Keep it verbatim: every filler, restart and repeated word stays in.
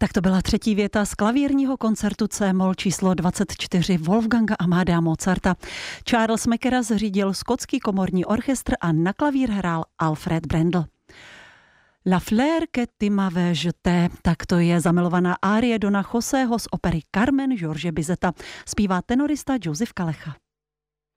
Tak to byla třetí věta z klavírního koncertu C-moll číslo dvacet čtyři Wolfganga Amadea Mozarta. Charles Mackerras řídil skotský komorní orchestr a na klavír hrál Alfred Brendel. La fleur que tu m'avais jetée, tak to je zamilovaná árie Dona Joseho z opery Carmen George Bizeta. Zpívá tenorista Joseph Kalecha.